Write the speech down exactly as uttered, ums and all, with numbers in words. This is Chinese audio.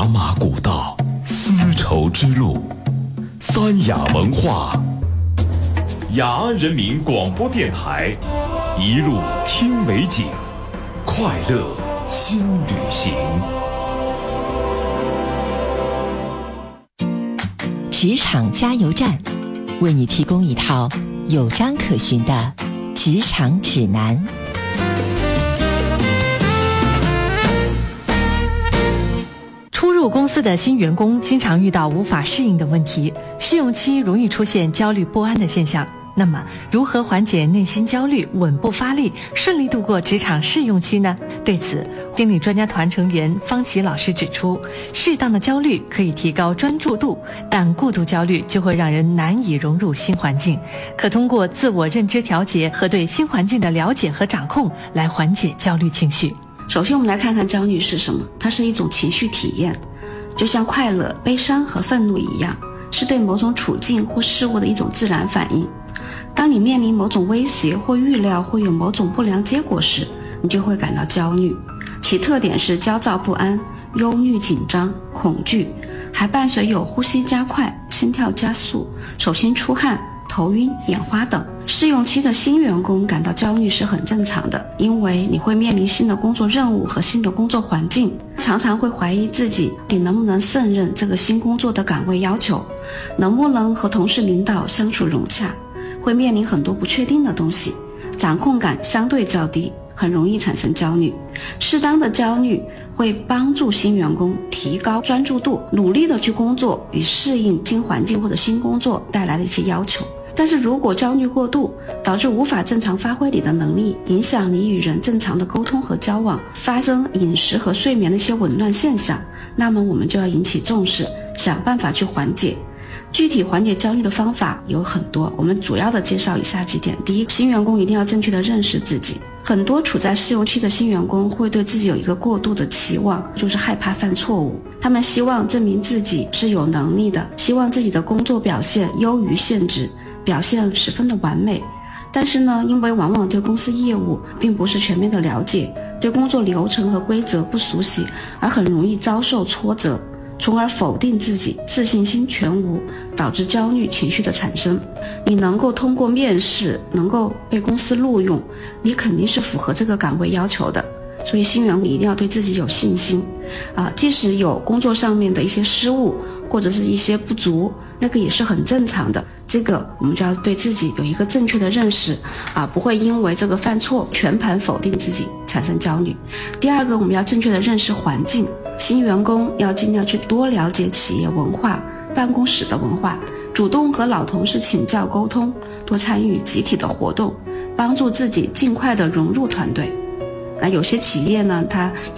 茶马古道，丝绸之路，三雅文化，雅安人民广播电台，一路听美景，快乐新旅行。 职场加油站，为你提供一套有章可循的职场指南。 初入公司的新员工经常遇到无法适应的问题，试用期容易出现焦虑不安的现象。那么，如何缓解内心焦虑，稳步发力，顺利度过职场试用期呢？对此，心理专家团成员方琦老师指出，适当的焦虑可以提高专注度，但过度焦虑就会让人难以融入新环境。可通过自我认知调节和对新环境的了解和掌控来缓解焦虑情绪。 首先，我们来看看焦虑是什么。它是一种情绪体验，就像快乐、悲伤和愤怒一样，是对某种处境或事物的一种自然反应。当你面临某种威胁或预料会有某种不良结果时，你就会感到焦虑。其特点是焦躁不安、忧虑紧张、恐惧，还伴随有呼吸加快、心跳加速、手心出汗、头晕、眼花等。试用期的新员工感到焦虑是很正常的，因为你会面临新的工作任务和新的工作环境，常常会怀疑自己你能不能胜任这个新工作的岗位要求，能不能和同事领导相处融洽，会面临很多不确定的东西，掌控感相对较低，很容易产生焦虑。适当的焦虑会帮助新员工提高专注度，努力的去工作与适应新环境或者新工作带来的一些要求。但是如果焦虑过度，导致无法正常发挥你的能力，影响你与人正常的沟通和交往，发生饮食和睡眠的一些紊乱现象，那么我们就要引起重视，想办法去缓解。具体缓解焦虑的方法有很多，我们主要的介绍以下几点。第一，新员工一定要正确的认识自己。很多处在试用期的新员工会对自己有一个过度的期望，就是害怕犯错误。他们希望证明自己是有能力的，希望自己的工作表现优于现职，表现十分的完美。但是呢，因为往往对公司业务并不是全面的了解，对工作流程和规则不熟悉，而很容易遭受挫折，从而否定自己，自信心全无，导致焦虑情绪的产生。你能够通过面试能够被公司录用，你肯定是符合这个岗位要求的。所以新员工一定要对自己有信心啊，即使有工作上面的一些失误或者是一些不足，那个也是很正常的。这个我们就要对自己有一个正确的认识啊，不会因为这个犯错全盘否定自己，产生焦虑。第二个，我们要正确的认识环境。新员工要尽量去多了解企业文化、办公室的文化，主动和老同事请教沟通，多参与集体的活动，帮助自己尽快的融入团队。那有些企业呢，它